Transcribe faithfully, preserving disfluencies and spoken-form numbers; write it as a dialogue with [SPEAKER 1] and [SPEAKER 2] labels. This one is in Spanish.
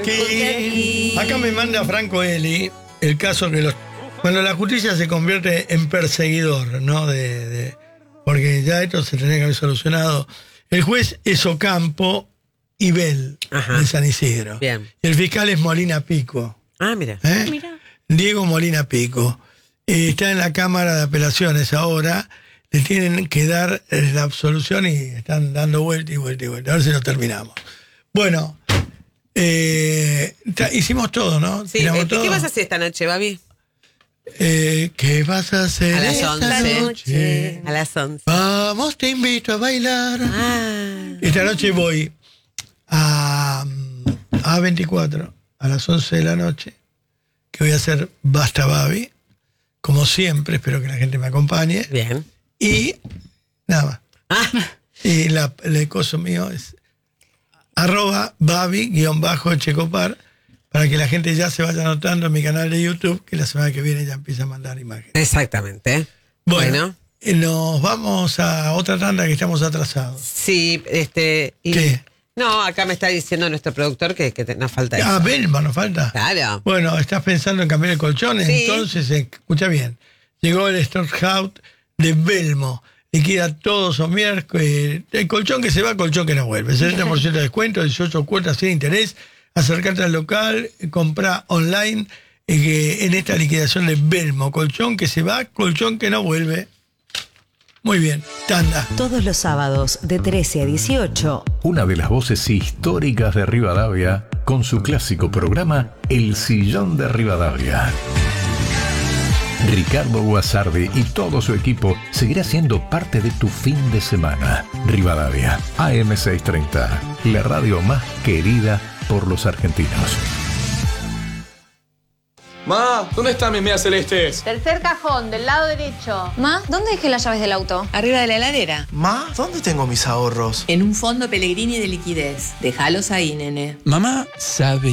[SPEAKER 1] aquí. Acá me manda Franco Eli el caso que los... Cuando la justicia se convierte en perseguidor, ¿no? De, de, porque ya esto se tenía que haber solucionado. El juez es Ocampo y Bell, de San Isidro.
[SPEAKER 2] Bien.
[SPEAKER 1] Y el fiscal es Molina Pico.
[SPEAKER 2] Ah, mira.
[SPEAKER 1] ¿Eh?
[SPEAKER 3] Mira.
[SPEAKER 1] Diego Molina Pico. Eh, está en la Cámara de Apelaciones ahora. Le tienen que dar eh, la absolución y están dando vuelta y vuelta y vuelta. A ver si lo terminamos. Bueno, eh, ta, hicimos todo, ¿no?
[SPEAKER 2] Sí, eh, todo. ¿Qué vas a hacer esta noche, Babi?
[SPEAKER 1] Eh, ¿Qué vas a hacer
[SPEAKER 2] a las
[SPEAKER 1] esta
[SPEAKER 2] once,
[SPEAKER 1] noche?
[SPEAKER 2] A las once.
[SPEAKER 1] Vamos, te invito a bailar. Ah. Esta noche voy a A veinticuatro a las once de la noche, que voy a hacer Basta Babi, como siempre, espero que la gente me acompañe.
[SPEAKER 2] Bien.
[SPEAKER 1] Y nada más.
[SPEAKER 2] Ah.
[SPEAKER 1] Y la, el coso mío es arroba Babi guión bajo Checopar, para que la gente ya se vaya anotando en mi canal de YouTube, que la semana que viene ya empieza a mandar imágenes.
[SPEAKER 2] Exactamente.
[SPEAKER 1] Bueno, bueno. Nos vamos a otra tanda que estamos atrasados.
[SPEAKER 2] Sí, este... Y...
[SPEAKER 1] ¿Qué?
[SPEAKER 2] No, acá me está diciendo nuestro productor que, que nos falta eso.
[SPEAKER 1] Ah, Belma, nos falta.
[SPEAKER 2] Claro.
[SPEAKER 1] Bueno, ¿estás pensando en cambiar el colchón?
[SPEAKER 2] Sí.
[SPEAKER 1] Entonces, escucha bien. Llegó el Storehouse de Belmo. Liquida todo su miércoles. El colchón que se va, colchón que no vuelve. setenta por ciento de descuento, dieciocho cuotas sin interés. Acercarte al local, compra online eh, en esta liquidación de Belmo. Colchón que se va, colchón que no vuelve. Muy bien, tanda.
[SPEAKER 4] Todos los sábados de trece a dieciocho.
[SPEAKER 5] Una de las voces históricas de Rivadavia con su clásico programa El Sillón de Rivadavia. Ricardo Guasardi y todo su equipo seguirá siendo parte de tu fin de semana. Rivadavia, A M seiscientos treinta, la radio más querida por los argentinos.
[SPEAKER 6] Ma, ¿dónde están mis medias celestes?
[SPEAKER 7] Tercer cajón, del lado derecho.
[SPEAKER 8] Ma, ¿dónde dejé las llaves del auto?
[SPEAKER 9] Arriba de la heladera.
[SPEAKER 10] Ma, ¿dónde tengo mis ahorros?
[SPEAKER 9] En un fondo Pellegrini de liquidez. Déjalos ahí, nene.
[SPEAKER 11] Mamá sabe